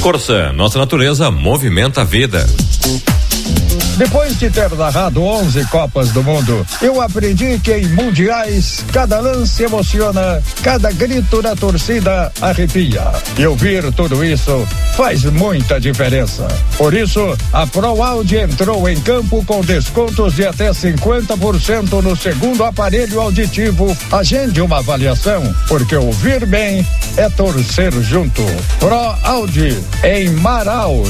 Corsã, nossa natureza movimenta a vida. Depois de ter narrado 11 Copas do Mundo, eu aprendi que em mundiais, cada lance emociona, cada grito da torcida arrepia. E ouvir tudo isso faz muita diferença. Por isso, a ProAudio entrou em campo com descontos de até 50% no segundo aparelho auditivo. Agende uma avaliação, porque ouvir bem é torcer junto. ProAudio, em Marau,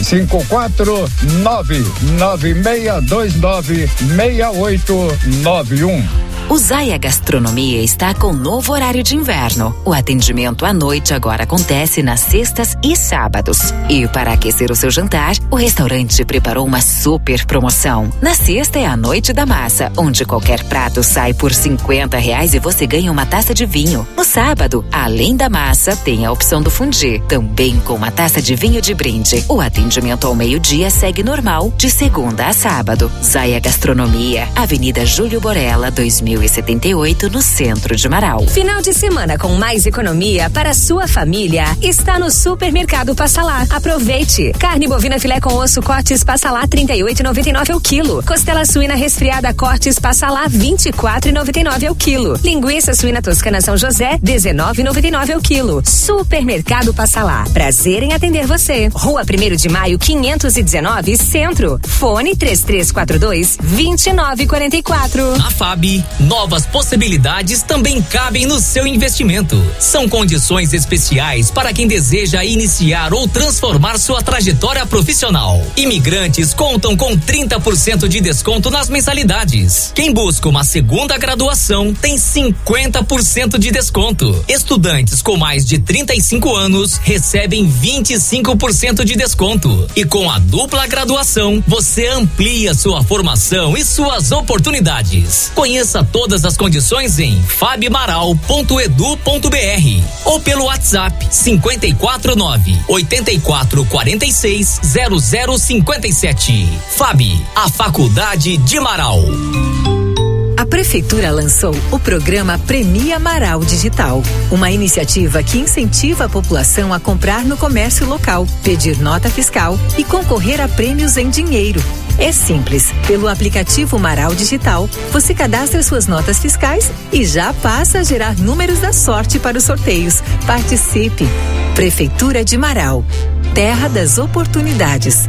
549-9629-6891. O Zaya Gastronomia está com novo horário de inverno. O atendimento à noite agora acontece nas sextas e sábados. E para aquecer o seu jantar, o restaurante preparou uma super promoção. Na sexta é a Noite da Massa, onde qualquer prato sai por R$50 e você ganha uma taça de vinho. No sábado, além da massa, tem a opção do fondue, também com uma taça de vinho de brinde. O atendimento ao meio-dia segue normal, de segunda a sábado. Zaya Gastronomia, Avenida Júlio Borella, 2078, no centro de Marau. Final de semana com mais economia para a sua família está no Supermercado Passalá. Aproveite! Carne bovina filé com osso Cortes Passalá, R$38,99 ao quilo. Costela suína resfriada Cortes Passalá, R$24,99 ao quilo. Linguiça suína toscana São José, R$19,99 ao quilo. Supermercado Passalá. Prazer em atender você. Rua 1º de Maio, 519, Centro. Fone 3342-2944. A FAB, novas possibilidades também cabem no seu investimento. São condições especiais para quem deseja iniciar ou transformar sua trajetória profissional. Imigrantes contam com 30% de desconto nas mensalidades. Quem busca uma segunda graduação tem 50% de desconto. Estudantes com mais de 35 anos recebem 25% de desconto. E com a dupla graduação, você amplia sua formação e suas oportunidades. Conheça todas as condições em fabmaral.edu.br ou pelo WhatsApp 549-8446-0057. FAB, a Faculdade de Marau. A Prefeitura lançou o programa Premia Marau Digital, uma iniciativa que incentiva a população a comprar no comércio local, pedir nota fiscal e concorrer a prêmios em dinheiro. É simples. Pelo aplicativo Marau Digital, você cadastra suas notas fiscais e já passa a gerar números da sorte para os sorteios. Participe! Prefeitura de Marau, terra das oportunidades.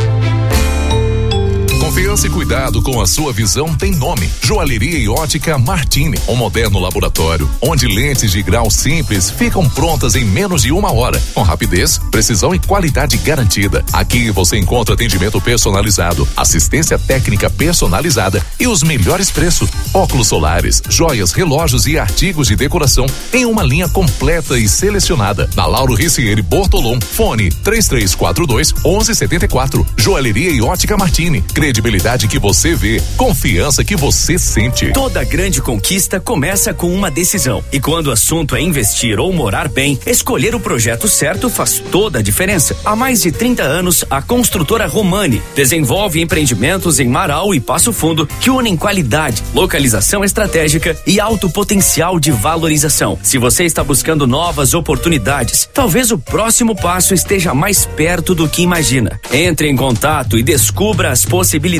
Confiança e cuidado com a sua visão tem nome. Joalheria e Ótica Martini, um moderno laboratório, onde lentes de grau simples ficam prontas em menos de 1 hora, com rapidez, precisão e qualidade garantida. Aqui você encontra atendimento personalizado, assistência técnica personalizada e os melhores preços. Óculos solares, joias, relógios e artigos de decoração em uma linha completa e selecionada. Na Lauro Ricieri Bortolom, fone 3342-1174. Joalheria e Ótica Martini, credibilidade que você vê, confiança que você sente. Toda grande conquista começa com uma decisão. E quando o assunto é investir ou morar bem, escolher o projeto certo faz toda a diferença. Há mais de 30 anos, a Construtora Romani desenvolve empreendimentos em Marau e Passo Fundo que unem qualidade, localização estratégica e alto potencial de valorização. Se você está buscando novas oportunidades, talvez o próximo passo esteja mais perto do que imagina. Entre em contato e descubra as possibilidades.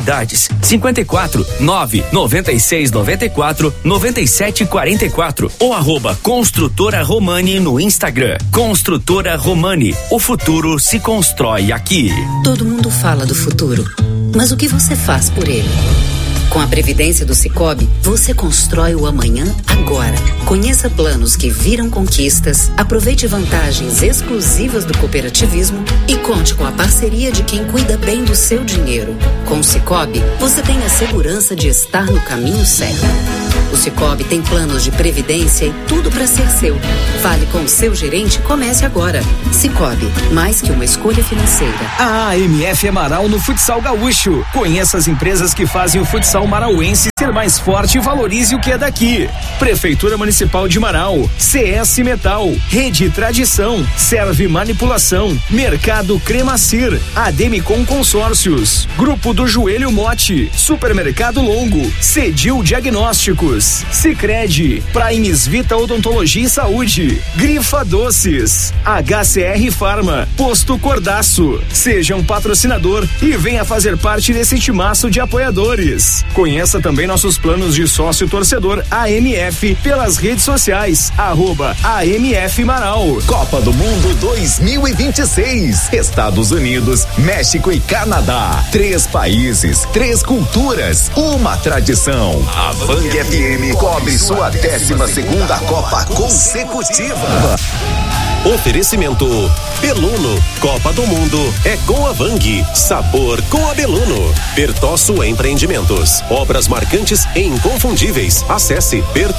54 996 94 97 44 ou @Construtora Romani no Instagram. Construtora Romani, o futuro se constrói aqui. Todo mundo fala do futuro, mas o que você faz por ele? Com a Previdência do Sicoob, você constrói o amanhã agora. Conheça planos que viram conquistas, aproveite vantagens exclusivas do cooperativismo e conte com a parceria de quem cuida bem do seu dinheiro. Com o Sicoob, você tem a segurança de estar no caminho certo. O Sicoob tem planos de previdência e tudo para ser seu. Fale com o seu gerente e comece agora. Sicoob, mais que uma escolha financeira. A AMF é Marau no futsal gaúcho. Conheça as empresas que fazem o futsal marauense ser mais forte, valorize o que é daqui. Prefeitura Municipal de Marau, CS Metal, Rede Tradição, Serve Manipulação, Mercado Cremacir, Ademicon Consórcios, Grupo do Joelho Mote, Supermercado Longo, Cedil Diagnósticos, Sicredi, Primes Vita Odontologia e Saúde, Grifa Doces, HCR Farma, Posto Cordaço. Seja um patrocinador e venha fazer parte desse timaço de apoiadores. Conheça também nossos planos de sócio torcedor AMF pelas redes sociais, @AMF Marau. Copa do Mundo 2026, Estados Unidos, México e Canadá. 3 países, 3 culturas, uma tradição. A Vang FM cobre sua 12ª Copa consecutiva. Oferecimento Beluno, Copa do Mundo é com a Vang, sabor com a Beluno. Bertosso Empreendimentos, obras marcantes e inconfundíveis. Acesse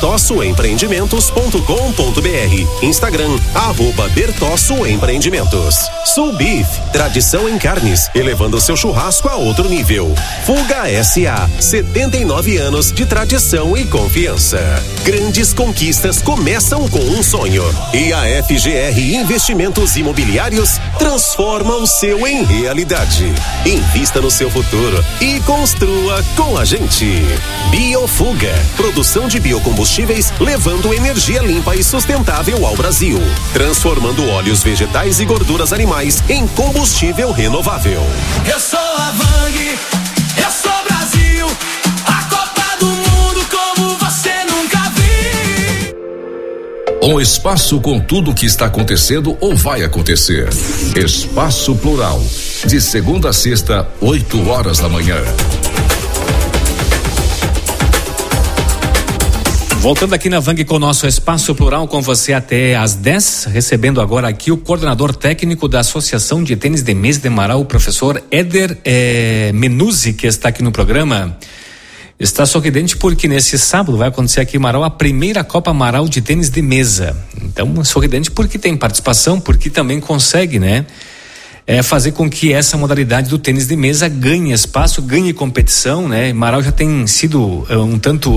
bertossoempreendimentos.com.br. Instagram @Bertosso Empreendimentos. Soul Beef, tradição em carnes, elevando seu churrasco a outro nível. Fuga SA, 79 anos de tradição e confiança. Grandes conquistas começam com um sonho. E a FGR Investimentos Imobiliários transforma o seu em realidade. Invista no seu futuro e construa com a gente. Biofuga, produção de biocombustíveis levando energia limpa e sustentável ao Brasil, transformando óleos vegetais e gorduras animais em combustível renovável. Eu sou a Vang, eu sou Brasil, a Copa do Mundo como você nunca viu. Um espaço com tudo o que está acontecendo ou vai acontecer. Espaço Plural, de segunda a sexta, 8 horas da manhã. Voltando aqui na Vang com o nosso Espaço Plural, com você até às 10, recebendo agora aqui o coordenador técnico da Associação de Tênis de Mesa de Marau, o professor Éder Menuzzi, que está aqui no programa. Está sorridente porque nesse sábado vai acontecer aqui em Marau a primeira Copa Marau de Tênis de Mesa. Então, sorridente porque tem participação, porque também consegue, né? Fazer com que essa modalidade do tênis de mesa ganhe espaço, ganhe competição, né? Marau já tem sido um tanto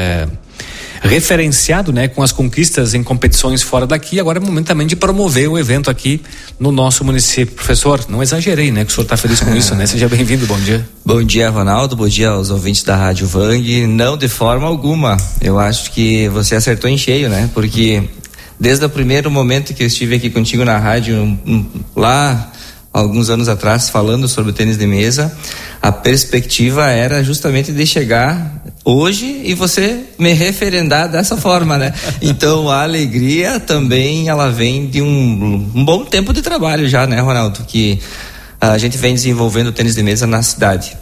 referenciado, né, com as conquistas em competições fora daqui. Agora é o momento também de promover o evento aqui no nosso município. Professor, não exagerei, né, que o senhor está feliz com isso, né? Seja bem-vindo, bom dia. Bom dia, Ronaldo, bom dia aos ouvintes da Rádio Vang. Não, de forma alguma, eu acho que você acertou em cheio, né, porque desde o primeiro momento que eu estive aqui contigo na rádio, lá alguns anos atrás, falando sobre o tênis de mesa, a perspectiva era justamente de chegar hoje e você me referendar dessa forma, né? Então a alegria também, ela vem de um bom tempo de trabalho já, né, Ronaldo? Que a gente vem desenvolvendo o tênis de mesa na cidade.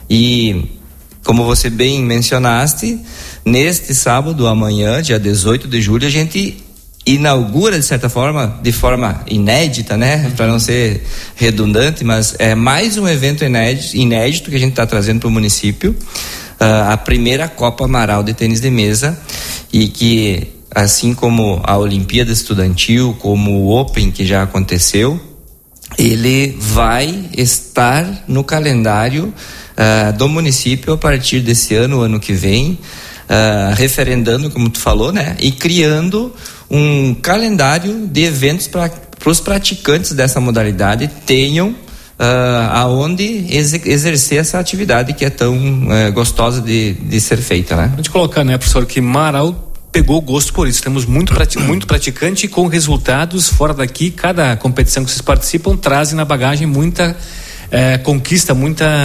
E como você bem mencionaste, neste sábado, amanhã, dia 18 de julho, a gente inaugura, de certa forma, de forma inédita, né? Para não ser redundante, mas é mais um evento inédito que a gente está trazendo para o município, a primeira Copa Marau de Tênis de Mesa, e que, assim como a Olimpíada Estudantil, como o Open que já aconteceu, ele vai estar no calendário do município a partir desse ano que vem, referendando, como tu falou, né? E criando um calendário de eventos para os praticantes dessa modalidade tenham aonde exercer essa atividade que é tão gostosa de ser feita, né? Pode colocar, né, professor, que Marau pegou gosto por isso. Temos muito praticante com resultados fora daqui. Cada competição que vocês participam trazem na bagagem muita conquista,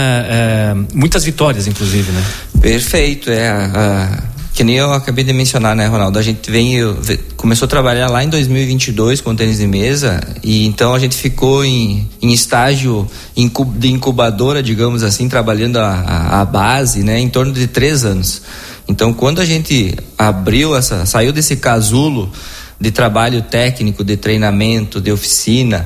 muitas vitórias, inclusive, né? Perfeito, que nem eu acabei de mencionar, né, Ronaldo? A gente começou a trabalhar lá em 2022 com tênis de mesa, e então a gente ficou em estágio de incubadora, digamos assim, trabalhando a base, né, em torno de 3 anos. Então, quando a gente saiu desse casulo de trabalho técnico, de treinamento, de oficina,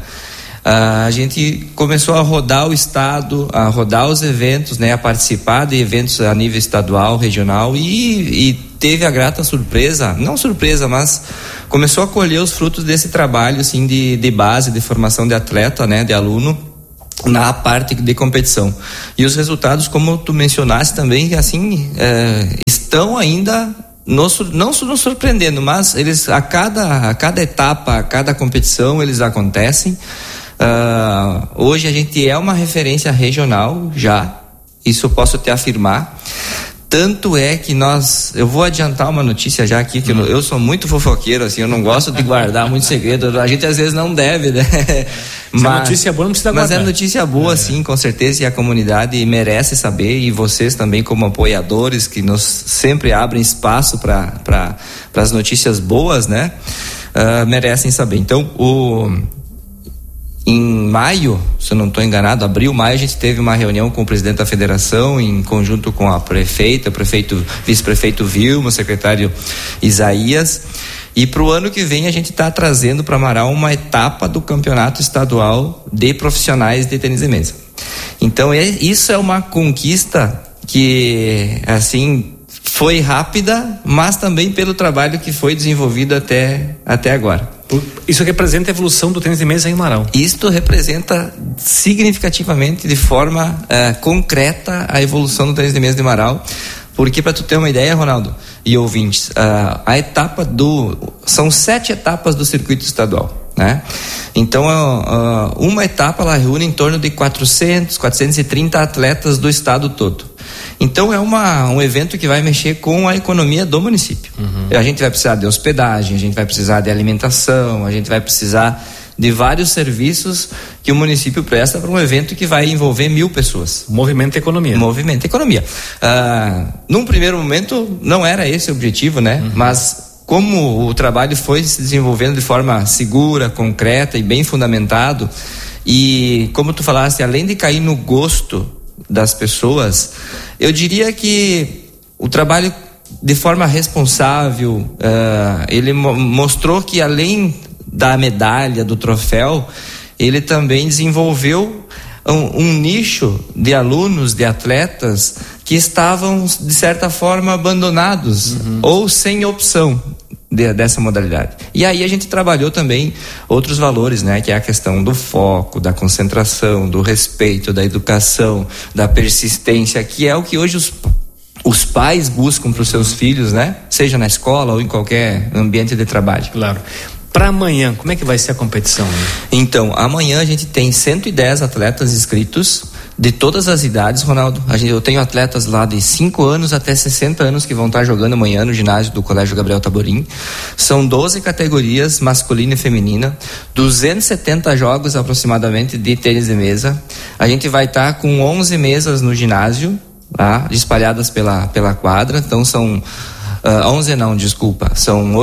a gente começou a rodar o estado, a rodar os eventos, né, a participar de eventos a nível estadual, regional, e teve a grata surpresa, não surpresa, mas começou a colher os frutos desse trabalho, assim, de base, de formação de atleta, né, de aluno, na parte de competição. E os resultados, como tu mencionaste também, assim, estão ainda não nos surpreendendo, mas eles a cada etapa, a cada competição, eles acontecem. Hoje a gente é uma referência regional já, isso eu posso te afirmar. Tanto é que eu vou adiantar uma notícia já aqui, que eu sou muito fofoqueiro, assim, eu não gosto de guardar muito segredo, a gente às vezes não deve, né? Mas é notícia boa, não precisa guardar. Mas é notícia boa, sim, com certeza, e a comunidade merece saber, e vocês também como apoiadores, que nos sempre abrem espaço para as notícias boas, né? Merecem saber. Então, em maio, se eu não estou enganado, abril, maio, a gente teve uma reunião com o presidente da federação, em conjunto com a prefeita, vice-prefeito Vilma, o secretário Isaías, e para o ano que vem a gente está trazendo para Amaral uma etapa do campeonato estadual de profissionais de tênis de mesa. Então isso é uma conquista que, assim, foi rápida, mas também pelo trabalho que foi desenvolvido até agora. Isso representa a evolução do tênis de mesa em Amaral? Isto representa significativamente, de forma concreta, a evolução do tênis de mesa de Amaral, porque, para tu ter uma ideia, Ronaldo e ouvintes, a etapa são 7 etapas do circuito estadual, né? Então, uma etapa ela reúne em torno de 430 atletas do estado todo. Então é um evento que vai mexer com a economia do município. A gente vai precisar de hospedagem, a gente vai precisar de alimentação, a gente vai precisar de vários serviços que o município presta para um evento que vai envolver 1.000 pessoas. Movimento e economia. Movimento e economia. Num primeiro momento não era esse o objetivo, né? Mas como o trabalho foi se desenvolvendo de forma segura, concreta e bem fundamentado, e como tu falaste, além de cair no gosto das pessoas, eu diria que o trabalho de forma responsável, ele mostrou que além da medalha, do troféu, ele também desenvolveu um nicho de alunos, de atletas que estavam de certa forma abandonados ou sem opção dessa modalidade. E aí a gente trabalhou também outros valores, né? Que é a questão do foco, da concentração, do respeito, da educação, da persistência, que é o que hoje os pais buscam para os seus filhos, né? Seja na escola ou em qualquer ambiente de trabalho. Claro. Para amanhã, como é que vai ser a competição? Né? Então, amanhã a gente tem 110 atletas inscritos de todas as idades, Ronaldo. Eu tenho atletas lá de 5 anos até 60 anos que vão estar jogando amanhã no ginásio do Colégio Gabriel Taborim. São 12 categorias, masculina e feminina, 270 jogos aproximadamente de tênis de mesa. A gente vai estar com 11 mesas no ginásio, tá? Espalhadas pela quadra. Então são 11 não, desculpa, são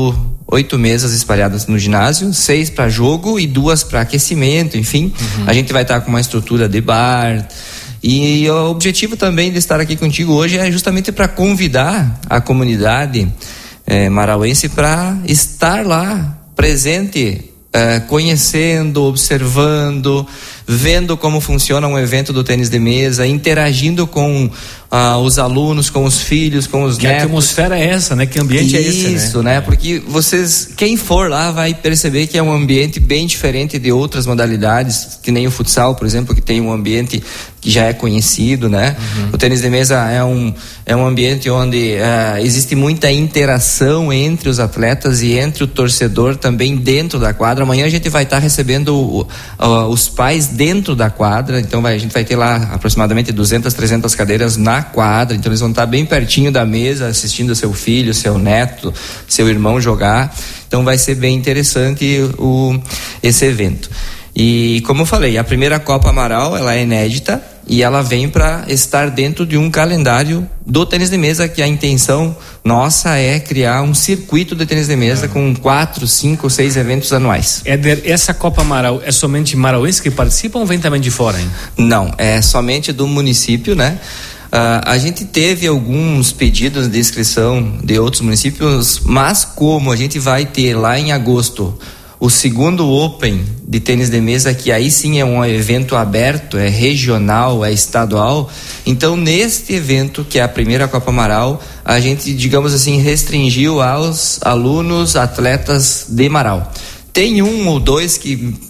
8 mesas espalhadas no ginásio, 6 para jogo e 2 para aquecimento, enfim. A gente vai estar com uma estrutura de bar. E o objetivo também de estar aqui contigo hoje é justamente para convidar a comunidade marauense para estar lá presente, conhecendo, observando, vendo como funciona um evento do tênis de mesa, interagindo com os alunos, com os filhos, com os netos. Que atmosfera é essa, né? Que ambiente é esse, né? Isso, né? Porque quem for lá vai perceber que é um ambiente bem diferente de outras modalidades, que nem o futsal, por exemplo, que tem um ambiente que já é conhecido, né? O tênis de mesa é um ambiente onde existe muita interação entre os atletas e entre o torcedor também dentro da quadra. Amanhã a gente vai estar recebendo os pais dentro da quadra, então a gente vai ter lá aproximadamente 200, 300 cadeiras na quadra, então eles vão estar bem pertinho da mesa, assistindo seu filho, seu neto, seu irmão jogar. Então vai ser bem interessante esse evento. E como eu falei, a primeira Copa Amaral, ela é inédita e ela vem para estar dentro de um calendário do tênis de mesa, que a intenção nossa é criar um circuito de tênis de mesa com 4, 5, 6 eventos anuais. Éder, essa Copa Amaral é somente marauenses que participam ou vem também de fora, hein? Não, é somente do município, né? A gente teve alguns pedidos de inscrição de outros municípios, mas como a gente vai ter lá em agosto o segundo Open de tênis de mesa, que aí sim é um evento aberto, é regional, é estadual, então neste evento, que é a primeira Copa Amaral, a gente, digamos assim, restringiu aos alunos, atletas de Amaral. Tem 1 ou 2 que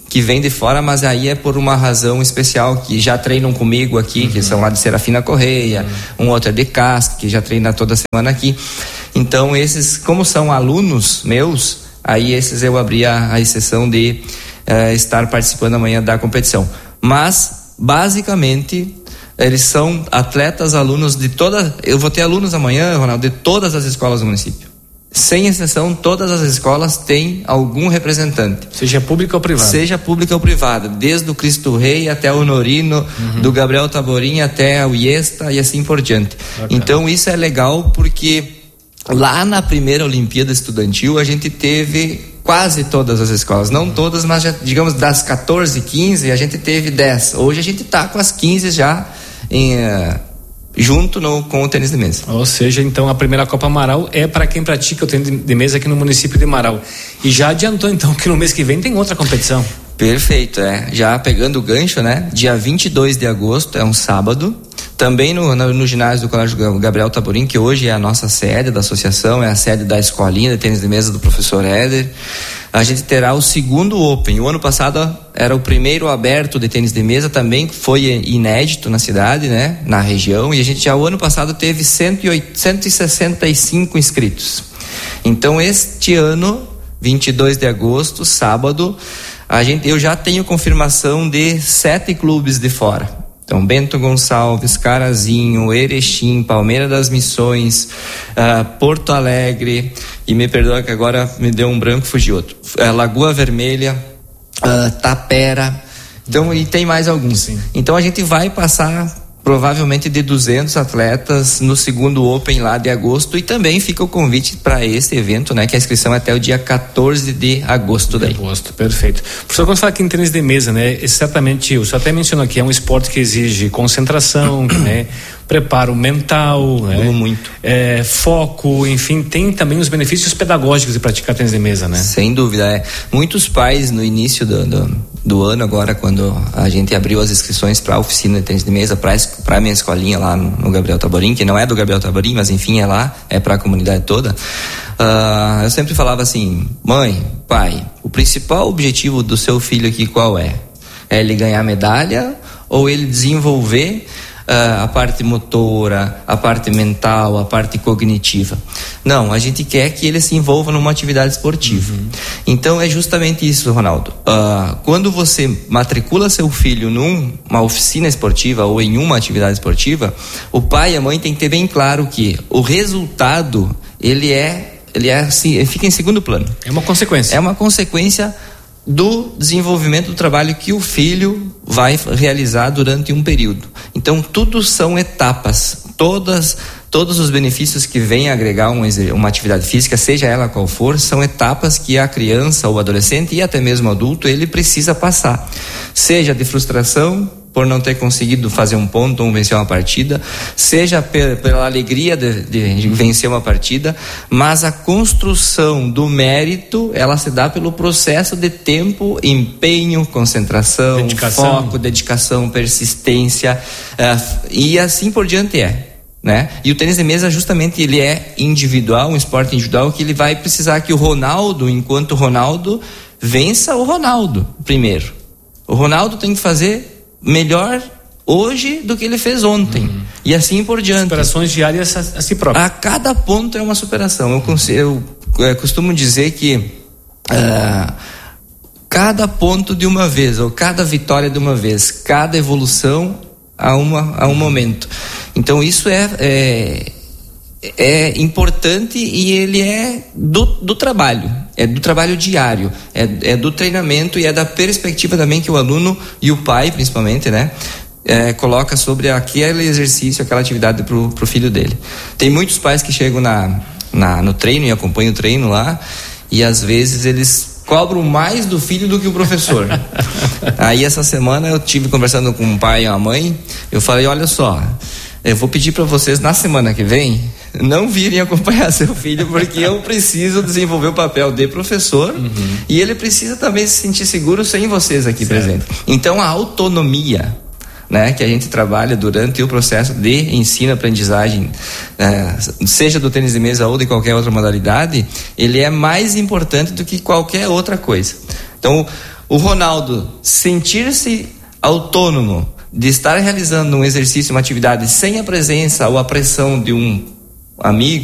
que vêm de fora, mas aí é por uma razão especial, que já treinam comigo aqui, que são lá de Serafina Correia, um outro é de Casca, que já treina toda semana aqui. Então esses, como são alunos meus, aí esses eu abri a exceção de estar participando amanhã da competição. Mas, basicamente, eles são atletas, alunos de toda... Eu vou ter alunos amanhã, Ronaldo, de todas as escolas do município. Sem exceção, todas as escolas têm algum representante. Seja pública ou privada? Seja pública ou privada. Desde o Cristo Rei até o Honorino, do Gabriel Taborim até o Iesta e assim por diante. Okay. Então isso é legal porque lá na primeira Olimpíada Estudantil a gente teve quase todas as escolas. Não todas, mas já, digamos das 14, 15, a gente teve 10. Hoje a gente está com as 15 já junto com o tênis de mesa. Ou seja, então a primeira Copa Amaral é para quem pratica o tênis de mesa aqui no município de Amaral. E já adiantou então que no mês que vem tem outra competição. Perfeito, já pegando o gancho, né? Dia 22 de agosto, é um sábado, também no ginásio do Colégio Gabriel Taborim, que hoje é a nossa sede da associação, é a sede da escolinha de tênis de mesa do professor Éder. A gente terá o segundo Open. O ano passado era o primeiro aberto de tênis de mesa, também foi inédito na cidade, né? Na região, e a gente já o ano passado teve 165 inscritos. Então este ano, 22 de agosto, sábado, eu já tenho confirmação de 7 clubes de fora. Então, Bento Gonçalves, Carazinho, Erechim, Palmeira das Missões, Porto Alegre, e me perdoa que agora me deu um branco, fugiu outro. Lagoa Vermelha, Tapera, então, e tem mais alguns. Sim. Então a gente vai passar provavelmente de 200 atletas no segundo Open lá de agosto, e também fica o convite para esse evento, né, que a inscrição é até o dia 14 de agosto daí. Agosto, perfeito. Professor, quando fala aqui em tênis de mesa, né, certamente, o senhor até mencionou aqui, é um esporte que exige concentração, né, preparo mental, né, muito. Foco, enfim, tem também os benefícios pedagógicos de praticar tênis de mesa, né? Sem dúvida, Muitos pais no início do ano agora, quando a gente abriu as inscrições para a oficina de tênis de mesa, para a minha escolinha lá no Gabriel Taborim, que não é do Gabriel Taborim, mas enfim, é lá, é para a comunidade toda. Eu sempre falava assim: mãe, pai, o principal objetivo do seu filho aqui qual é? É ele ganhar medalha ou ele desenvolver a parte motora, a parte mental, a parte cognitiva? Não, a gente quer que ele se envolva numa atividade esportiva. Então é justamente isso, Ronaldo. Quando você matricula seu filho numa oficina esportiva ou em uma atividade esportiva, o pai e a mãe tem que ter bem claro que o resultado ele fica em segundo plano. É uma consequência. É uma consequência do desenvolvimento do trabalho que o filho vai realizar durante um período. Então tudo são etapas, todos os benefícios que vêm agregar uma atividade física, seja ela qual for, são etapas que a criança, o adolescente e até mesmo o adulto, ele precisa passar, seja de frustração por não ter conseguido fazer um ponto ou vencer uma partida, seja pela alegria de vencer uma partida, mas a construção do mérito, ela se dá pelo processo de tempo, empenho, concentração, foco, dedicação, persistência, e assim por diante né? E o tênis de mesa justamente ele é individual, um esporte individual, que ele vai precisar que o Ronaldo, enquanto Ronaldo, vença o Ronaldo primeiro. O Ronaldo tem que fazer melhor hoje do que ele fez ontem, e assim por diante. Superações diárias a si próprio. A cada ponto é uma superação. Eu costumo dizer que cada ponto de uma vez, ou cada vitória de uma vez, cada evolução a um momento. Então isso é importante, e ele é do trabalho, é do trabalho diário, é do treinamento, e é da perspectiva também que o aluno e o pai principalmente, né, coloca sobre aquele exercício, aquela atividade pro filho dele. Tem muitos pais que chegam no treino e acompanham o treino lá, e às vezes eles cobram mais do filho do que o professor. Aí essa semana eu tive conversando com um pai e uma mãe, eu falei: olha só, eu vou pedir para vocês na semana que vem não virem acompanhar seu filho, porque eu preciso desenvolver o papel de professor, e ele precisa também se sentir seguro sem vocês aqui presentes. Então a autonomia né, que a gente trabalha durante o processo de ensino-aprendizagem, seja do tênis de mesa ou de qualquer outra modalidade, ele é mais importante do que qualquer outra coisa. Então, o Ronaldo sentir-se autônomo de estar realizando um exercício, uma atividade sem a presença ou a pressão de um amigo,